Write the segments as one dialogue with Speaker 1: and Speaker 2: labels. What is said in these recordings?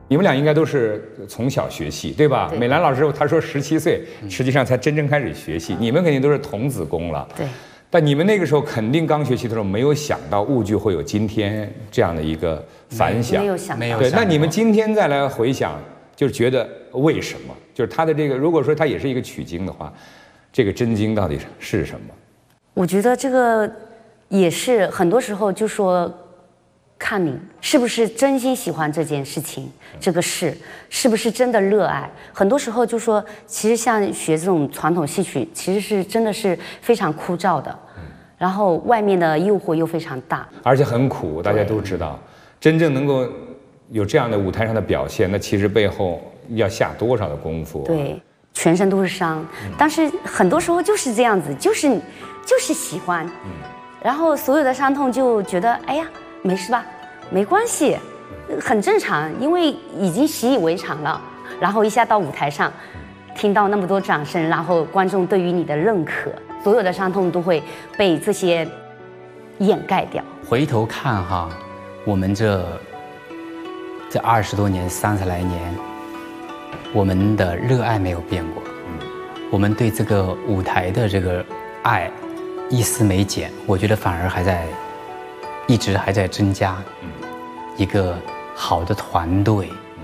Speaker 1: 你们俩应该都是从小学戏，对吧？
Speaker 2: 对
Speaker 1: 美兰老师她说17岁，实际上才真正开始学戏，你们肯定都是童子功了。
Speaker 2: 对。
Speaker 1: 但你们那个时候肯定刚学戏的时候，没有想到误剧会有今天这样的一个反响，
Speaker 2: 没有想到，
Speaker 1: 对，那你们今天再来回想，就是觉得为什么？就是他的这个，如果说他也是一个取经的话，这个真经到底是什么？
Speaker 2: 我觉得这个也是很多时候就说，看你是不是真心喜欢这件事情，这个事是不是真的热爱。很多时候就说，其实像学这种传统戏曲，其实是真的是非常枯燥的，然后外面的诱惑又非常大，
Speaker 1: 而且很苦，大家都知道。真正能够有这样的舞台上的表现，那其实背后要下多少的功夫？
Speaker 2: 对，全身都是伤。但是很多时候就是这样子，就是喜欢，然后所有的伤痛就觉得，哎呀，没事吧，没关系，很正常，因为已经习以为常了。然后一下到舞台上，听到那么多掌声，然后观众对于你的认可，所有的伤痛都会被这些掩盖掉。
Speaker 3: 回头看哈，我们这20多年、30来年，我们的热爱没有变过，我们对这个舞台的这个爱一丝没减，我觉得反而一直还在增加。一个好的团队，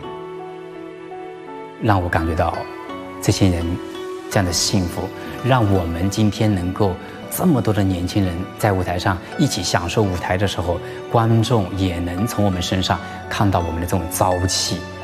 Speaker 3: 让我感觉到这些人这样的幸福，让我们今天能够这么多的年轻人在舞台上一起享受舞台的时候，观众也能从我们身上看到我们的这种朝气，